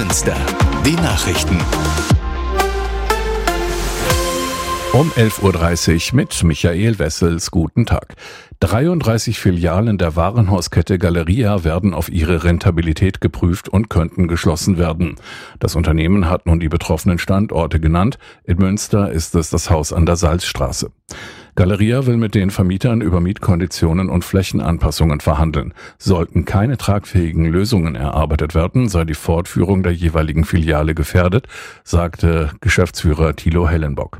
Münster. Die Nachrichten. Um 11.30 Uhr mit Michael Wessels. Guten Tag. 33 Filialen der Warenhauskette Galeria werden auf ihre Rentabilität geprüft und könnten geschlossen werden. Das Unternehmen hat nun die betroffenen Standorte genannt. In Münster ist es das Haus an der Salzstraße. Galeria will mit den Vermietern über Mietkonditionen und Flächenanpassungen verhandeln. Sollten keine tragfähigen Lösungen erarbeitet werden, sei die Fortführung der jeweiligen Filiale gefährdet, sagte Geschäftsführer Thilo Hellenbock.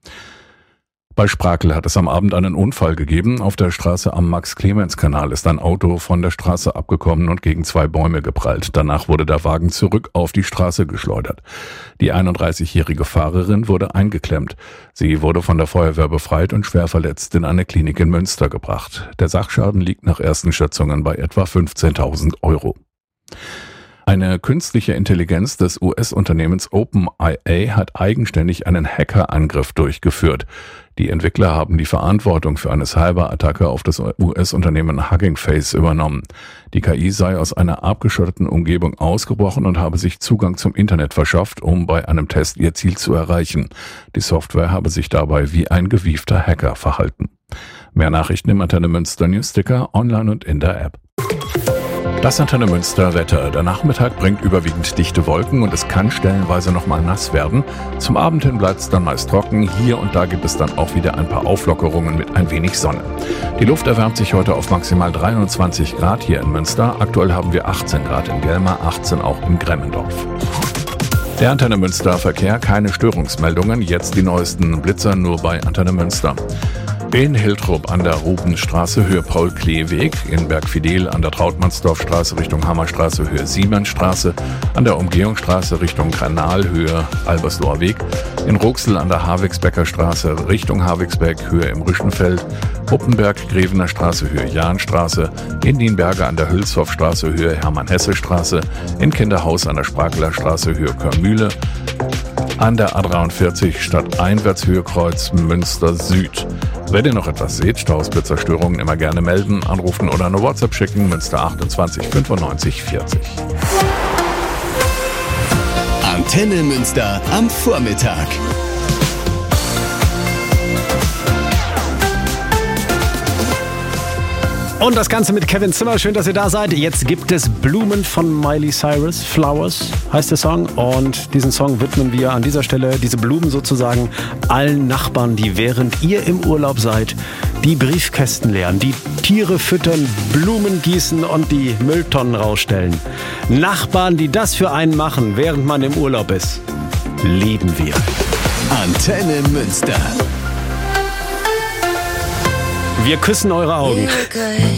Bei Sprakel hat es am Abend einen Unfall gegeben. Auf der Straße am Max-Clemens-Kanal ist ein Auto von der Straße abgekommen und gegen 2 Bäume geprallt. Danach wurde der Wagen zurück auf die Straße geschleudert. Die 31-jährige Fahrerin wurde eingeklemmt. Sie wurde von der Feuerwehr befreit und schwer verletzt in eine Klinik in Münster gebracht. Der Sachschaden liegt nach ersten Schätzungen bei etwa 15.000 Euro. Eine künstliche Intelligenz des US-Unternehmens OpenAI hat eigenständig einen Hackerangriff durchgeführt. Die Entwickler haben die Verantwortung für eine Cyberattacke auf das US-Unternehmen Hugging Face übernommen. Die KI sei aus einer abgeschotteten Umgebung ausgebrochen und habe sich Zugang zum Internet verschafft, um bei einem Test ihr Ziel zu erreichen. Die Software habe sich dabei wie ein gewiefter Hacker verhalten. Mehr Nachrichten im Antenne Münster Newsticker, online und in der App. Das Antenne Münster Wetter. Der Nachmittag bringt überwiegend dichte Wolken und es kann stellenweise nochmal nass werden. Zum Abend hin bleibt es dann meist trocken. Hier und da gibt es dann auch wieder ein paar Auflockerungen mit ein wenig Sonne. Die Luft erwärmt sich heute auf maximal 23 Grad hier in Münster. Aktuell haben wir 18 Grad in Gelma, 18 auch in Gremmendorf. Der Antenne Münster Verkehr, keine Störungsmeldungen. Jetzt die neuesten Blitzer nur bei Antenne Münster. In Hiltrup an der Rubenstraße Höhe Paul-Klee-Weg, in Bergfidel an der Trautmannsdorfstraße Richtung Hammerstraße Höhe Siemensstraße, an der Umgehungsstraße Richtung Granal Höhe Albersloher Weg, in Ruxel an der Havigsbecker Straße Richtung Havigsbeck Höhe im Rüschenfeld, Uppenberg Grevener Straße Höhe Jahnstraße, in Nienberge an der Hülshoffstraße Höhe Hermann-Hesse-Straße, in Kinderhaus an der Sprakeler Straße Höhe Körmühle, an der A43 stadteinwärts Höhe Kreuz Münster Süd. Wenn ihr noch etwas seht, Staus, Blitzerstörungen immer gerne melden, anrufen oder eine WhatsApp schicken, Münster 28 95 40. Antenne Münster am Vormittag. Und das Ganze mit Kevin Zimmer. Schön, dass ihr da seid. Jetzt gibt es Blumen von Miley Cyrus. Flowers heißt der Song. Und diesen Song widmen wir an dieser Stelle, diese Blumen sozusagen, allen Nachbarn, die während ihr im Urlaub seid, die Briefkästen leeren, die Tiere füttern, Blumen gießen und die Mülltonnen rausstellen. Nachbarn, die das für einen machen, während man im Urlaub ist, lieben wir. Antenne Münster. Wir küssen eure Augen.